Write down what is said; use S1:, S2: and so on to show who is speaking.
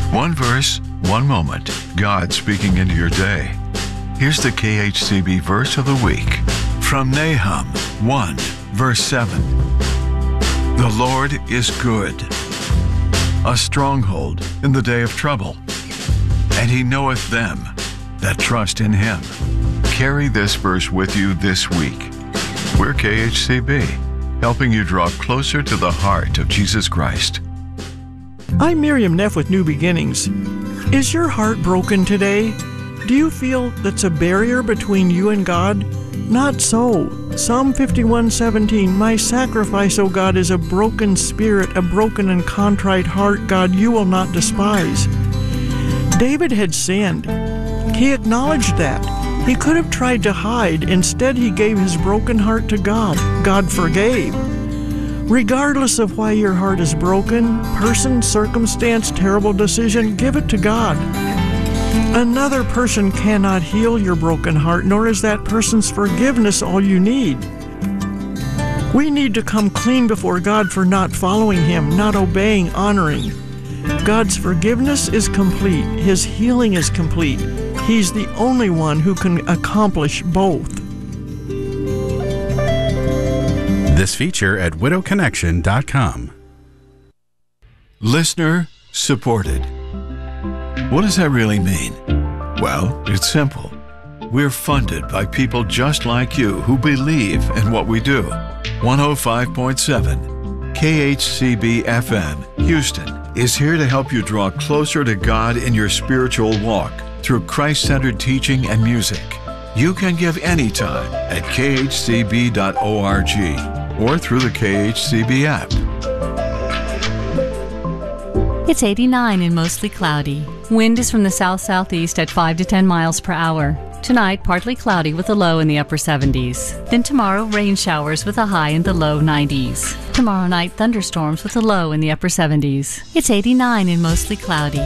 S1: One verse, one moment, God speaking into your day. Here's the KHCB verse of the week from Nahum 1, verse 7. The Lord is good, a stronghold in the day of trouble, and he knoweth them that trust in him. Carry this verse with you this week. We're KHCB, helping you draw closer to the heart of Jesus Christ.
S2: I'm Miriam Neff with New Beginnings. Is your heart broken today? Do you feel that's a barrier between you and God? Not so. Psalm 51:17, my sacrifice, O God, is a broken spirit, a broken and contrite heart, God, you will not despise. David had sinned. He acknowledged that. He could have tried to hide. Instead, he gave his broken heart to God. God forgave. Regardless of why your heart is broken, person, circumstance, terrible decision, give it to God. Another person cannot heal your broken heart, nor is that person's forgiveness all you need. We need to come clean before God for not following him, not obeying, honoring. God's forgiveness is complete. His healing is complete. He's the only one who can accomplish both.
S3: This feature at widowconnection.com.
S1: Listener supported. What does that really mean? Well, it's simple. We're funded by people just like you who believe in what we do. 105.7 KHCB FM, Houston, is here to help you draw closer to God in your spiritual walk through Christ-centered teaching and music. You can give anytime at khcb.org or through the KHCB app.
S4: It's 89 and mostly cloudy. Wind is from the south-southeast at 5 to 10 miles per hour. Tonight, partly cloudy with a low in the upper 70s. Then tomorrow, rain showers with a high in the low 90s. Tomorrow night, thunderstorms with a low in the upper 70s. It's 89 and mostly cloudy.